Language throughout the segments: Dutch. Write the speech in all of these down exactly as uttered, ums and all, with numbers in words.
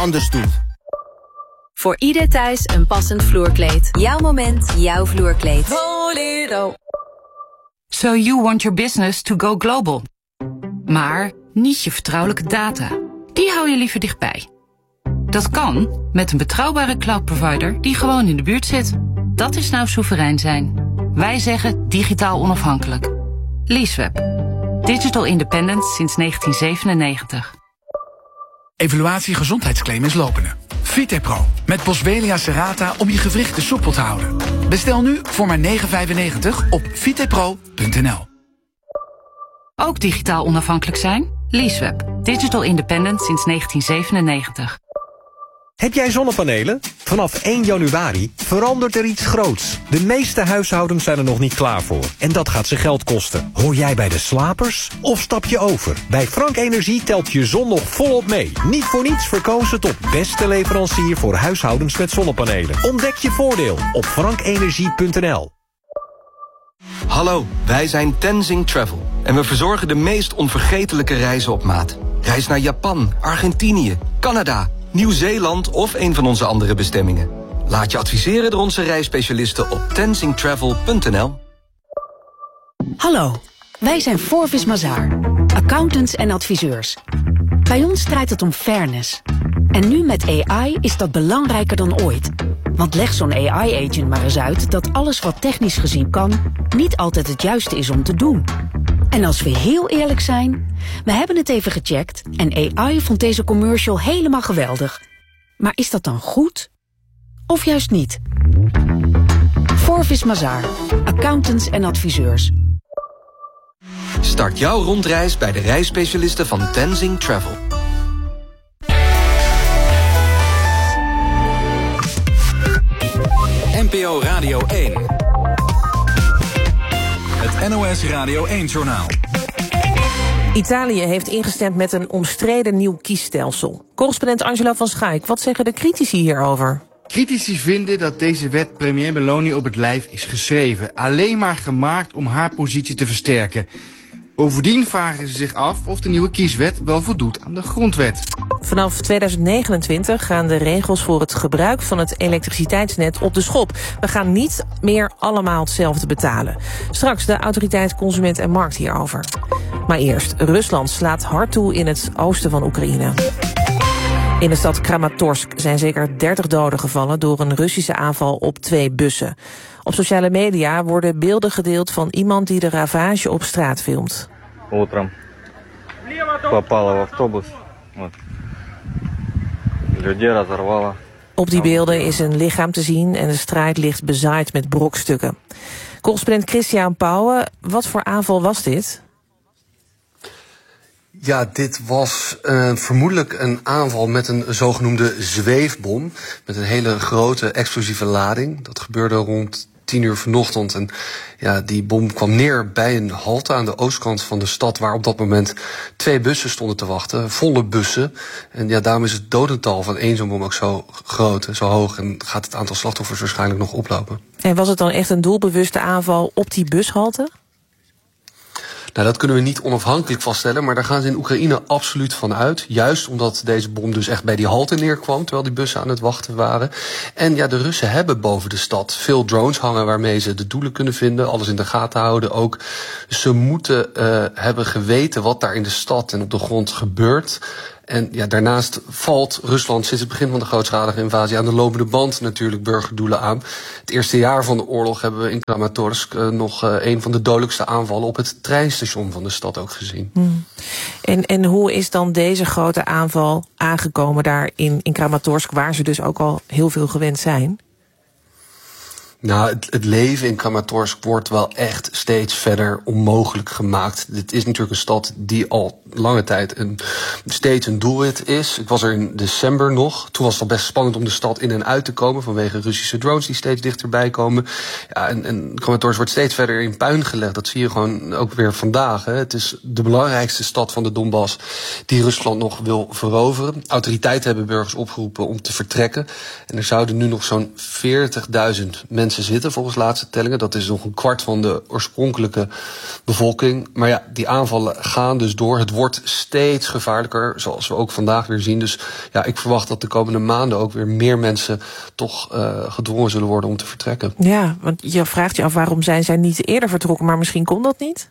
anders doet. Voor ieder thuis een passend vloerkleed. Jouw moment, jouw vloerkleed. Bolero. So you want your business to go global. Maar niet je vertrouwelijke data. Die hou je liever dichtbij. Dat kan met een betrouwbare cloud provider die gewoon in de buurt zit. Dat is nou soeverein zijn. Wij zeggen digitaal onafhankelijk. Leaseweb. Digital independent sinds negentien zevenennegentig. Evaluatie gezondheidsclaim is lopende. Vitepro met Boswellia serrata om je gewrichten soepel te houden. Bestel nu voor maar negen vijfennegentig op vitepro punt n l. Ook digitaal onafhankelijk zijn? Leaseweb. Digital independent sinds negentien zevenennegentig. Heb jij zonnepanelen? Vanaf één januari verandert er iets groots. De meeste huishoudens zijn er nog niet klaar voor. En dat gaat ze geld kosten. Hoor jij bij de slapers? Of stap je over? Bij Frank Energie telt je zon nog volop mee. Niet voor niets verkozen tot beste leverancier voor huishoudens met zonnepanelen. Ontdek je voordeel op frank energie punt n l. Hallo, wij zijn Tenzing Travel. En we verzorgen de meest onvergetelijke reizen op maat. Reis naar Japan, Argentinië, Canada, Nieuw-Zeeland of een van onze andere bestemmingen. Laat je adviseren door onze reisspecialisten op tenzing travel punt n l. Hallo, wij zijn Forvis Mazars, accountants en adviseurs. Bij ons draait het om fairness. En nu met A I is dat belangrijker dan ooit. Want leg zo'n A I-agent maar eens uit dat alles wat technisch gezien kan niet altijd het juiste is om te doen. En als we heel eerlijk zijn, we hebben het even gecheckt en A I vond deze commercial helemaal geweldig. Maar is dat dan goed? Of juist niet? Forvis Mazars, accountants en adviseurs. Start jouw rondreis bij de reisspecialisten van Tenzing Travel. N P O Radio één. Het N O S Radio één-journaal. Italië heeft ingestemd met een omstreden nieuw kiesstelsel. Correspondent Angela van Schaik, wat zeggen de critici hierover? Critici vinden dat deze wet premier Meloni op het lijf is geschreven. Alleen maar gemaakt om haar positie te versterken. Bovendien vragen ze zich af of de nieuwe kieswet wel voldoet aan de grondwet. Vanaf tweeduizend negenentwintig gaan de regels voor het gebruik van het elektriciteitsnet op de schop. We gaan niet meer allemaal hetzelfde betalen. Straks de autoriteit Consument en Markt hierover. Maar eerst, Rusland slaat hard toe in het oosten van Oekraïne. In de stad Kramatorsk zijn zeker dertig doden gevallen door een Russische aanval op twee bussen. Op sociale media worden beelden gedeeld van iemand die de ravage op straat filmt. Утром попала в автобус. Вот. Людей разорвало. Op die beelden is een lichaam te zien en de straat ligt bezaaid met brokstukken. Correspondent Christian Pauwen, wat voor aanval was dit? Ja, dit was uh, vermoedelijk een aanval met een zogenoemde zweefbom. Met een hele grote explosieve lading. Dat gebeurde rond tien uur vanochtend. En ja, die bom kwam neer bij een halte aan de oostkant van de stad, waar op dat moment twee bussen stonden te wachten. Volle bussen. En ja, daarom is het dodental van één zo'n bom ook zo groot, zo hoog. En gaat het aantal slachtoffers waarschijnlijk nog oplopen. En was het dan echt een doelbewuste aanval op die bushalte? Nou, dat kunnen we niet onafhankelijk vaststellen, maar daar gaan ze in Oekraïne absoluut van uit. Juist omdat deze bom dus echt bij die halte neerkwam, terwijl die bussen aan het wachten waren. En ja, de Russen hebben boven de stad veel drones hangen waarmee ze de doelen kunnen vinden, alles in de gaten houden ook. Ze moeten uh, hebben geweten wat daar in de stad en op de grond gebeurt. En ja, daarnaast valt Rusland sinds het begin van de grootschalige invasie aan de lopende band natuurlijk burgerdoelen aan. Het eerste jaar van de oorlog hebben we in Kramatorsk uh, nog uh, een van de dodelijkste aanvallen op het treinstation van de stad ook gezien. Hmm. En, en hoe is dan deze grote aanval aangekomen daar in, in Kramatorsk, waar ze dus ook al heel veel gewend zijn? Nou, het, het leven in Kramatorsk wordt wel echt steeds verder onmogelijk gemaakt. Dit is natuurlijk een stad die al lange tijd een, steeds een doelwit is. Ik was er in december nog. Toen was het al best spannend om de stad in en uit te komen vanwege Russische drones die steeds dichterbij komen. Ja, en, en Kramatorsk wordt steeds verder in puin gelegd. Dat zie je gewoon ook weer vandaag. Hè. Het is de belangrijkste stad van de Donbass die Rusland nog wil veroveren. Autoriteiten hebben burgers opgeroepen om te vertrekken. En er zouden nu nog zo'n veertigduizend mensen mensen zitten volgens laatste tellingen. Dat is nog een kwart van de oorspronkelijke bevolking. Maar ja, die aanvallen gaan dus door. Het wordt steeds gevaarlijker, zoals we ook vandaag weer zien. Dus ja, ik verwacht dat de komende maanden ook weer meer mensen toch uh, gedwongen zullen worden om te vertrekken. Ja, want je vraagt je af waarom zijn zij niet eerder vertrokken, maar misschien kon dat niet?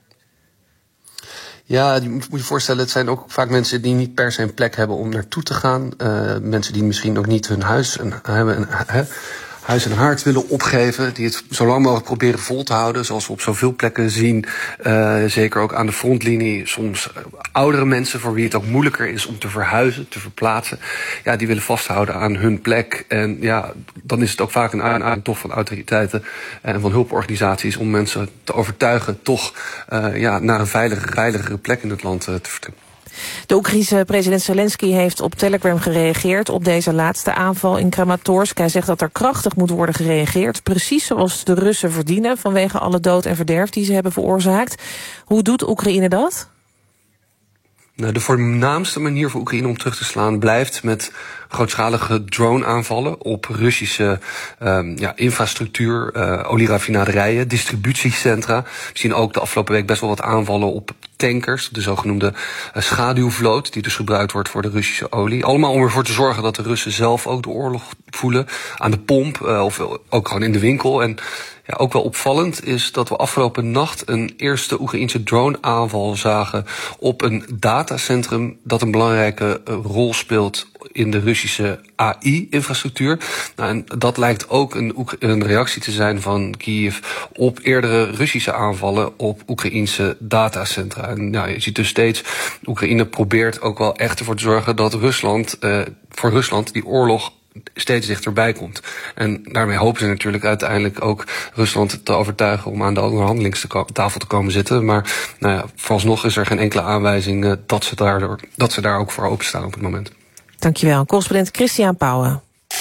Ja, je moet je voorstellen, het zijn ook vaak mensen die niet per se een plek hebben om naartoe te gaan. Uh, mensen die misschien ook niet hun huis en, hebben, een, he, huis en haard willen opgeven. Die het zo lang mogelijk proberen vol te houden. Zoals we op zoveel plekken zien. Uh, zeker ook aan de frontlinie. Soms uh, oudere mensen voor wie het ook moeilijker is om te verhuizen, te verplaatsen. Ja, die willen vasthouden aan hun plek. En ja, dan is het ook vaak een uitdaging toch van autoriteiten en van hulporganisaties om mensen te overtuigen toch uh, ja, naar een veiligere, veiligere plek in het land uh, te vertrekken. De Oekraïense president Zelensky heeft op Telegram gereageerd op deze laatste aanval in Kramatorsk. Hij zegt dat er krachtig moet worden gereageerd, precies zoals de Russen verdienen vanwege alle dood en verderf die ze hebben veroorzaakt. Hoe doet Oekraïne dat? Nou, de voornaamste manier voor Oekraïne om terug te slaan blijft met grootschalige drone-aanvallen op Russische um, ja, infrastructuur, uh, olieraffinaderijen, distributiecentra. We zien ook de afgelopen week best wel wat aanvallen op tankers, de zogenoemde uh, schaduwvloot, die dus gebruikt wordt voor de Russische olie. Allemaal om ervoor te zorgen dat de Russen zelf ook de oorlog voelen aan de pomp, uh, of ook gewoon in de winkel. En ja, ook wel opvallend is dat we afgelopen nacht een eerste Oekraïense drone-aanval zagen op een datacentrum dat een belangrijke uh, rol speelt in de Russische A I-infrastructuur. Nou, en dat lijkt ook een, een reactie te zijn van Kiev op eerdere Russische aanvallen op Oekraïense datacentra. En nou, je ziet dus steeds, Oekraïne probeert ook wel echt ervoor te zorgen dat Rusland, uh, voor Rusland die oorlog steeds dichterbij komt. En daarmee hopen ze natuurlijk uiteindelijk ook Rusland te overtuigen om aan de onderhandelingstafel te komen zitten. Maar nou ja, vooralsnog is er geen enkele aanwijzing uh, dat, ze daardoor, dat ze daar ook voor openstaan op het moment. Dankjewel. Correspondent Christian Pauwen.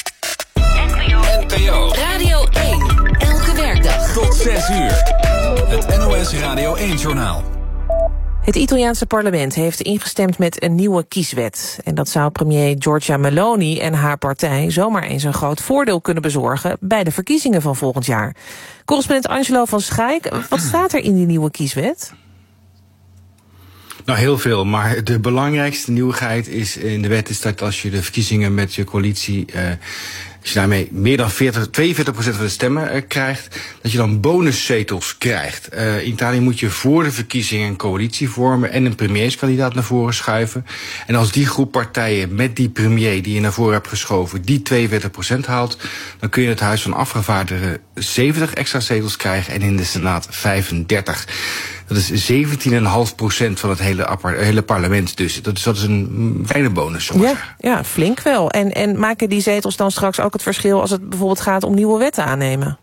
N P O Radio één. Elke werkdag. Tot zes uur. Het N O S Radio één-journaal. Het Italiaanse parlement heeft ingestemd met een nieuwe kieswet. En dat zou premier Giorgia Meloni en haar partij zomaar eens een groot voordeel kunnen bezorgen bij de verkiezingen van volgend jaar. Correspondent Angelo van Schaik, wat staat er in die nieuwe kieswet? Nou, heel veel. Maar de belangrijkste nieuwigheid is in de wet is dat als je de verkiezingen met je coalitie, Uh, als je daarmee meer dan veertig, tweeënveertig procent van de stemmen uh, krijgt, dat je dan bonuszetels krijgt. Uh, in Italië moet je voor de verkiezingen een coalitie vormen en een premierskandidaat naar voren schuiven. En als die groep partijen met die premier die je naar voren hebt geschoven, die tweeënveertig procent haalt, dan kun je in het Huis van Afgevaardigden zeventig extra zetels krijgen en in de Senaat vijfendertig. Dat is zeventien komma vijf procent van het hele, appart, hele parlement dus. Dat is, dat is een kleine bonus. Ja, ja, flink wel. En, en maken die zetels dan straks ook het verschil als het bijvoorbeeld gaat om nieuwe wetten aannemen?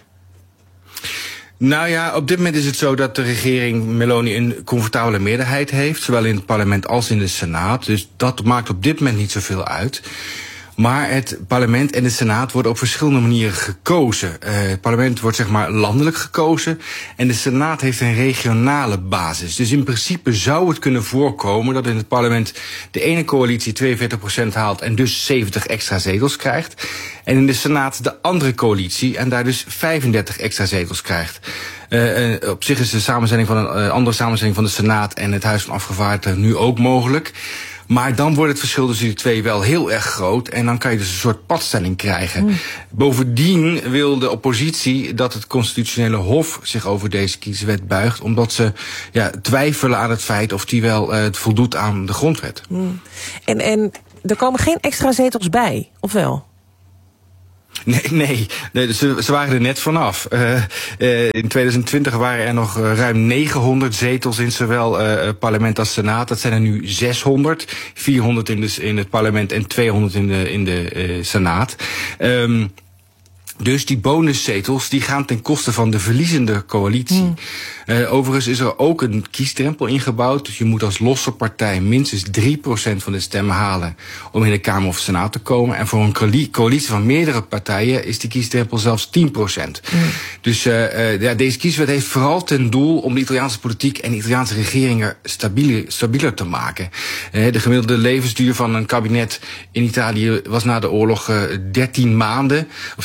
Nou ja, op dit moment is het zo dat de regering Meloni een comfortabele meerderheid heeft, zowel in het parlement als in de Senaat. Dus dat maakt op dit moment niet zoveel uit. Maar het parlement en de Senaat worden op verschillende manieren gekozen. Uh, het parlement wordt zeg maar landelijk gekozen en de Senaat heeft een regionale basis. Dus in principe zou het kunnen voorkomen dat in het parlement de ene coalitie tweeënveertig procent haalt en dus zeventig extra zetels krijgt. En in de Senaat de andere coalitie en daar dus vijfendertig extra zetels krijgt. Uh, uh, op zich is de samenstelling van een uh, andere samenstelling van de Senaat en het Huis van Afgevaardigden nu ook mogelijk. Maar dan wordt het verschil tussen die twee wel heel erg groot en dan kan je dus een soort padstelling krijgen. Mm. Bovendien wil de oppositie dat het constitutionele hof zich over deze kieswet buigt, omdat ze ja, twijfelen aan het feit of die wel uh, voldoet aan de grondwet. Mm. En, en er komen geen extra zetels bij, of wel? Nee, nee, nee ze, ze waren er net vanaf. Uh, uh, in tweeduizend twintig waren er nog uh, ruim negenhonderd zetels in zowel uh, parlement als senaat. Dat zijn er nu zeshonderd, vierhonderd in, de, in het parlement en tweehonderd in de, in de uh, senaat. Um, Dus die bonuszetels die gaan ten koste van de verliezende coalitie. Hmm. Uh, overigens is er ook een kiesdrempel ingebouwd. Dus je moet als losse partij minstens drie procent van de stemmen halen om in de Kamer of Senaat te komen. En voor een coalitie van meerdere partijen is die kiesdrempel zelfs tien procent. Hmm. Dus uh, uh, ja, deze kieswet heeft vooral ten doel om de Italiaanse politiek en de Italiaanse regeringen stabieler, stabieler te maken. Uh, de gemiddelde levensduur van een kabinet in Italië was na de oorlog uh, dertien maanden. Of sinds de Tweede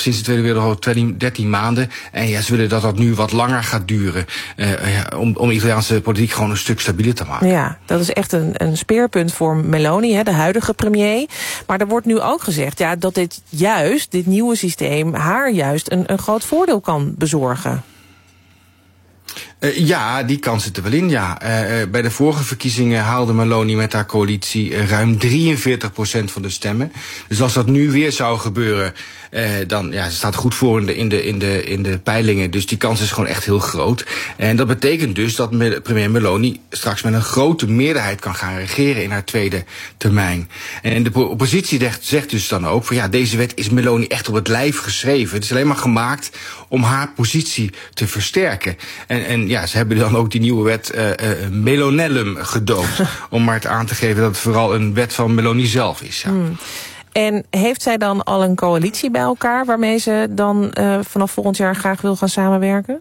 willen al dertien maanden. En ja, ze willen dat dat nu wat langer gaat duren. Uh, ja, om, om de Italiaanse politiek gewoon een stuk stabieler te maken. Ja, dat is echt een, een speerpunt voor Meloni, hè, de huidige premier. Maar er wordt nu ook gezegd ja, dat dit juist, dit nieuwe systeem, haar juist een, een groot voordeel kan bezorgen. Uh, ja, die kans zit er wel in, ja. Uh, uh, bij de vorige verkiezingen haalde Meloni met haar coalitie uh, ruim drieënveertig procent van de stemmen. Dus als dat nu weer zou gebeuren, uh, dan ja, ze staat goed voor in de, in, de, in, de, in de peilingen. Dus die kans is gewoon echt heel groot. En dat betekent dus dat me, premier Meloni straks met een grote meerderheid kan gaan regeren in haar tweede termijn. En de oppositie zegt, zegt dus dan ook van ja, deze wet is Meloni echt op het lijf geschreven. Het is alleen maar gemaakt om haar positie te versterken. En, en ja, ze hebben dan ook die nieuwe wet uh, uh, Melonellum gedoopt. Om maar te aan te geven dat het vooral een wet van Meloni zelf is. Ja. Hmm. En heeft zij dan al een coalitie bij elkaar waarmee ze dan uh, vanaf volgend jaar graag wil gaan samenwerken?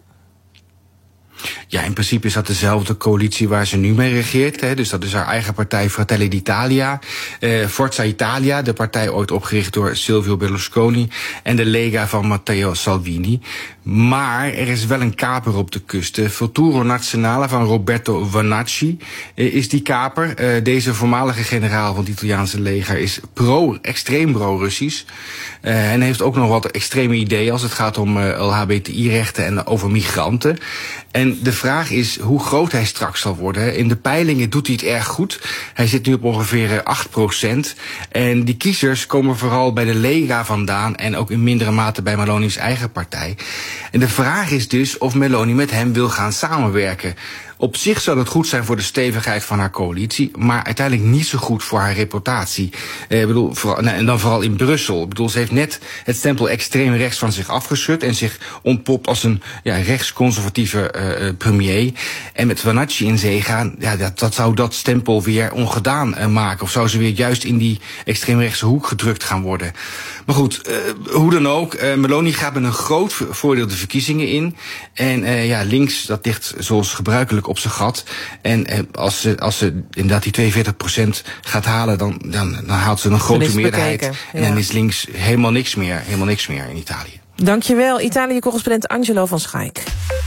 Ja, in principe is dat dezelfde coalitie waar ze nu mee regeert. Hè. Dus dat is haar eigen partij Fratelli d'Italia. Uh, Forza Italia, de partij ooit opgericht door Silvio Berlusconi. En de Lega van Matteo Salvini. Maar er is wel een kaper op de kust. De Futuro Nazionale van Roberto Vanacci uh, is die kaper. Uh, deze voormalige generaal van het Italiaanse leger is pro, extreem pro-Russisch. Uh, en heeft ook nog wat extreme ideeën als het gaat om uh, L H B T I-rechten en over migranten. En de vraag is hoe groot hij straks zal worden. In de peilingen doet hij het erg goed. Hij zit nu op ongeveer acht procent. En die kiezers komen vooral bij de Lega vandaan en ook in mindere mate bij Meloni's eigen partij. En de vraag is dus of Meloni met hem wil gaan samenwerken. Op zich zou het goed zijn voor de stevigheid van haar coalitie, maar uiteindelijk niet zo goed voor haar reputatie. Eh, ik bedoel, vooral, nou, en dan vooral in Brussel. Ik bedoel, ze heeft net het stempel extreem rechts van zich afgeschud en zich ontpopt als een ja, rechtsconservatieve uh, premier. En met Vanacci in zee gaan, ja, dat, dat zou dat stempel weer ongedaan uh, maken. Of zou ze weer juist in die extreemrechtse hoek gedrukt gaan worden. Maar goed, uh, hoe dan ook, uh, Meloni gaat met een groot voordeel de verkiezingen in. En uh, ja, links, dat ligt zoals gebruikelijk op zijn gat. En eh, als ze, als ze inderdaad die tweeënveertig procent gaat halen, dan, dan, dan haalt ze een grote meerderheid. Bekeken, ja. En dan is links helemaal niks meer, helemaal niks meer in Italië. Dankjewel, Italië-correspondent Angelo van Schaik.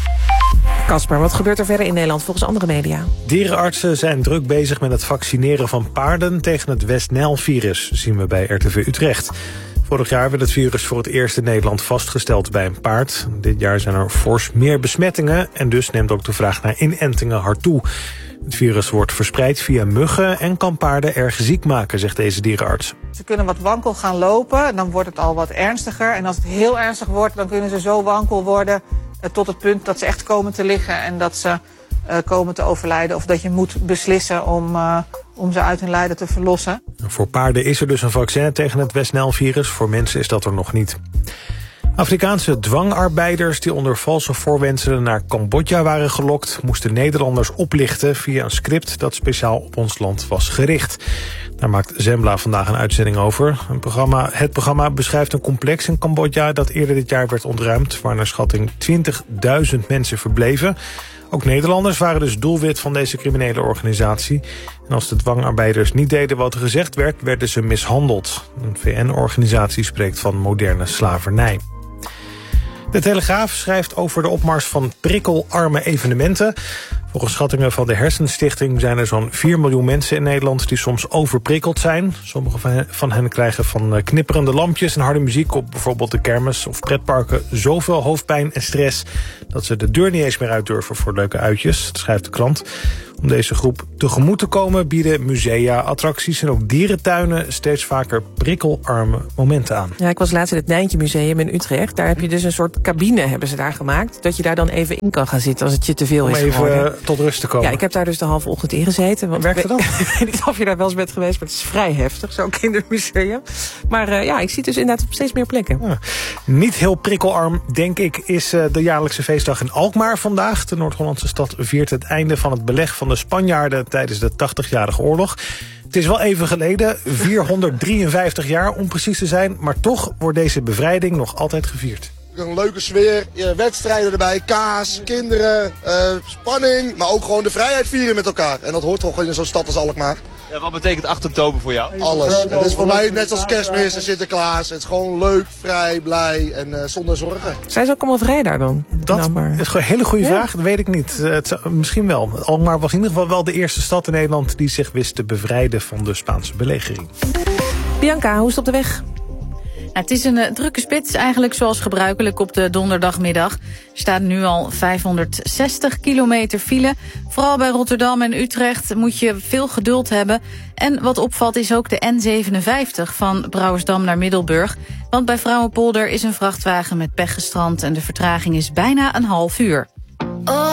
Casper, wat gebeurt er verder in Nederland volgens andere media? Dierenartsen zijn druk bezig met het vaccineren van paarden tegen het West-Nijl-virus, zien we bij R T V Utrecht. Vorig jaar werd het virus voor het eerst in Nederland vastgesteld bij een paard. Dit jaar zijn er fors meer besmettingen en dus neemt ook de vraag naar inentingen hard toe. Het virus wordt verspreid via muggen en kan paarden erg ziek maken, zegt deze dierenarts. Ze kunnen wat wankel gaan lopen, dan wordt het al wat ernstiger. En als het heel ernstig wordt, dan kunnen ze zo wankel worden uh, tot het punt dat ze echt komen te liggen en dat ze uh, komen te overlijden. Of dat je moet beslissen om, uh, om ze uit hun lijden te verlossen. Voor paarden is er dus een vaccin tegen het West-Nijl-virus. Voor mensen is dat er nog niet. Afrikaanse dwangarbeiders die onder valse voorwendselen naar Cambodja waren gelokt, moesten Nederlanders oplichten via een script dat speciaal op ons land was gericht. Daar maakt Zembla vandaag een uitzending over. Een programma, het programma beschrijft een complex in Cambodja dat eerder dit jaar werd ontruimd, waar naar schatting twintigduizend mensen verbleven. Ook Nederlanders waren dus doelwit van deze criminele organisatie. En als de dwangarbeiders niet deden wat er gezegd werd, werden ze mishandeld. Een V N-organisatie spreekt van moderne slavernij. De Telegraaf schrijft over de opmars van prikkelarme evenementen. Volgens schattingen van de Hersenstichting zijn er zo'n vier miljoen mensen in Nederland die soms overprikkeld zijn. Sommigen van hen krijgen van knipperende lampjes en harde muziek op bijvoorbeeld de kermis of pretparken zoveel hoofdpijn en stress dat ze de deur niet eens meer uit durven voor leuke uitjes, dat schrijft de krant. Om deze groep tegemoet te komen bieden musea, attracties en ook dierentuinen steeds vaker prikkelarme momenten aan. Ja, ik was laatst in het Nijntje Museum in Utrecht. Daar heb je dus een soort cabine hebben ze daar gemaakt, dat je daar dan even in kan gaan zitten als het je te veel Om is even geworden. tot rust te komen. Ja, ik heb daar dus de halve ochtend in gezeten. Want werkt het dan? Ik weet niet of je daar wel eens bent geweest, maar het is vrij heftig, zo'n kindermuseum. Maar uh, ja, ik zie het dus inderdaad op steeds meer plekken. Ja. Niet heel prikkelarm, denk ik, is uh, de jaarlijkse feestdag in Alkmaar vandaag. De Noord-Hollandse stad viert het einde van het beleg van de Spanjaarden tijdens de tachtigjarige oorlog. Het is wel even geleden, vierhonderddrieënvijftig jaar om precies te zijn, maar toch wordt deze bevrijding nog altijd gevierd. Een leuke sfeer, wedstrijden erbij, kaas, kinderen, uh, spanning, maar ook gewoon de vrijheid vieren met elkaar. En dat hoort toch in zo'n stad als Alkmaar. Ja, wat betekent acht oktober voor jou? Alles. Het is voor mij net als Kerstmis en Sinterklaas. Het is gewoon leuk, vrij, blij en uh, zonder zorgen. Zijn ze ook allemaal vrij daar dan? Dat nou, maar... is gewoon een hele goede ja. vraag. Dat weet ik niet. Het zou, misschien wel. Alkmaar was in ieder geval wel de eerste stad in Nederland die zich wist te bevrijden van de Spaanse belegering. Bianca, hoe is het op de weg? Nou, het is een uh, drukke spits, eigenlijk zoals gebruikelijk op de donderdagmiddag. Er staat nu al vijfhonderdzestig kilometer file. Vooral bij Rotterdam en Utrecht moet je veel geduld hebben. En wat opvalt is ook de N zevenenvijftig van Brouwersdam naar Middelburg. Want bij Vrouwenpolder is een vrachtwagen met pech gestrand en de vertraging is bijna een half uur.